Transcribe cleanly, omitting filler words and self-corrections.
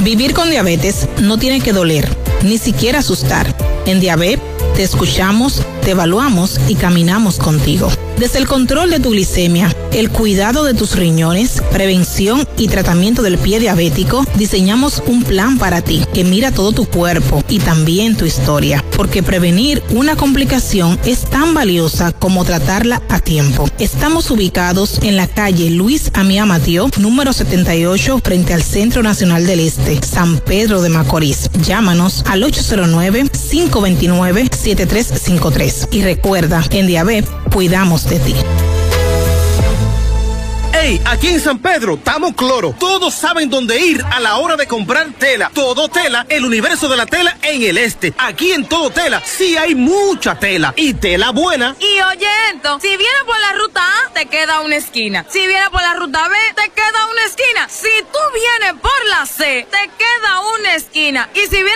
Vivir con diabetes no tiene que doler, ni siquiera asustar. En Diabet te escuchamos, te evaluamos y caminamos contigo. Desde el control de tu glicemia, el cuidado de tus riñones, prevención y tratamiento del pie diabético, diseñamos un plan para ti que mira todo tu cuerpo y también tu historia, porque prevenir una complicación es tan valiosa como tratarla a tiempo. Estamos ubicados en la calle Luis Amía Matió, número 78, frente al Centro Nacional del Este, San Pedro de Macorís. Llámanos al 809-529-7353. Y recuerda, en Diabet, cuidamos de ti. Hey, aquí en San Pedro, estamos cloro. Todos saben dónde ir a la hora de comprar tela. Todo Tela, el universo de la tela en el este. Aquí en Todo Tela, sí hay mucha tela y tela buena. Y oyento, si vienes por la ruta A, te queda una esquina. Si vienes por la ruta B, te queda una esquina. Si tú vienes por la C, te queda una esquina. Y si vienes